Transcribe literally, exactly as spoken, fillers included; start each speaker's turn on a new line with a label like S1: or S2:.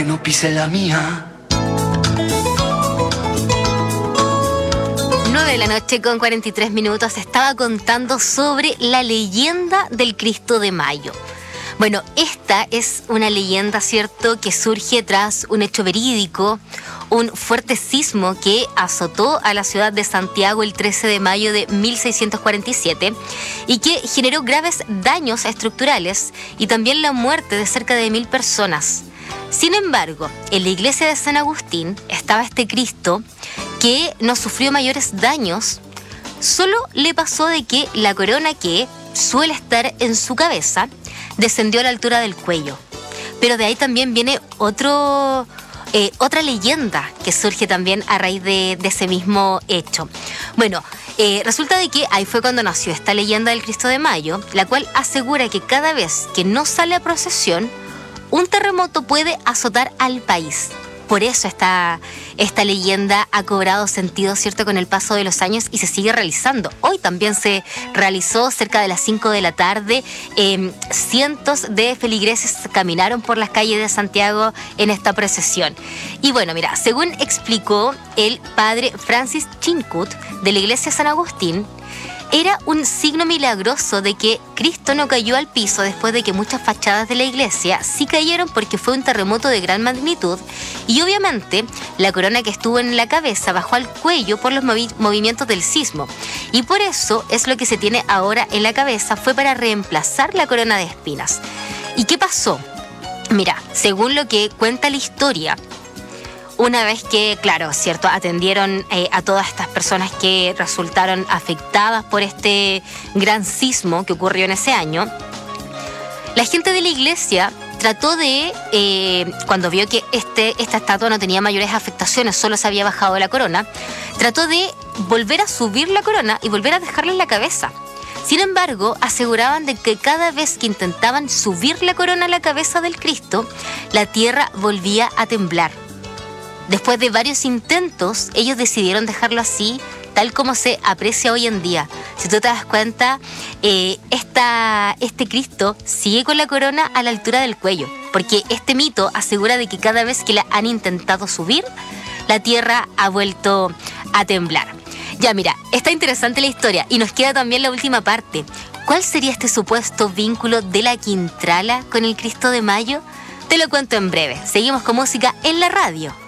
S1: que no pise la mía.
S2: nueve de la noche con cuarenta y tres minutos. Estaba contando sobre la leyenda del Cristo de Mayo. Bueno, esta es una leyenda, ¿cierto?, que surge tras un hecho verídico, un fuerte sismo que azotó a la ciudad de Santiago el trece de mayo de mil seiscientos cuarenta y siete y que generó graves daños estructurales y también la muerte de cerca de mil personas. Sin embargo, en la iglesia de San Agustín estaba este Cristo que no sufrió mayores daños, solo le pasó de que la corona que suele estar en su cabeza descendió a la altura del cuello. Pero de ahí también viene otro, eh, otra leyenda que surge también a raíz de, de ese mismo hecho. Bueno, eh, resulta de que ahí fue cuando nació esta leyenda del Cristo de Mayo, la cual asegura que cada vez que no sale a procesión, un terremoto puede azotar al país. Por eso esta, esta leyenda ha cobrado sentido, ¿cierto?, con el paso de los años y se sigue realizando. Hoy también se realizó cerca de las cinco de la tarde. Eh, cientos de feligreses caminaron por las calles de Santiago en esta procesión. Y bueno, mira, según explicó el padre Francis Chincut de la iglesia San Agustín, era un signo milagroso de que Cristo no cayó al piso después de que muchas fachadas de la iglesia sí cayeron porque fue un terremoto de gran magnitud y obviamente la corona que estuvo en la cabeza bajó al cuello por los movi- movimientos del sismo y por eso es lo que se tiene ahora en la cabeza, fue para reemplazar la corona de espinas. ¿Y qué pasó? Mira, según lo que cuenta la historia, una vez que, claro, cierto, atendieron eh, a todas estas personas que resultaron afectadas por este gran sismo que ocurrió en ese año, la gente de la iglesia trató de, eh, cuando vio que este, esta estatua no tenía mayores afectaciones, solo se había bajado la corona, trató de volver a subir la corona y volver a dejarla en la cabeza. Sin embargo, aseguraban de que cada vez que intentaban subir la corona a la cabeza del Cristo, la tierra volvía a temblar. Después de varios intentos, ellos decidieron dejarlo así, tal como se aprecia hoy en día. Si tú te das cuenta, eh, esta, este Cristo sigue con la corona a la altura del cuello, porque este mito asegura de que cada vez que la han intentado subir, la tierra ha vuelto a temblar. Ya mira, está interesante la historia y nos queda también la última parte. ¿Cuál sería este supuesto vínculo de la Quintrala con el Cristo de Mayo? Te lo cuento en breve. Seguimos con música en la radio.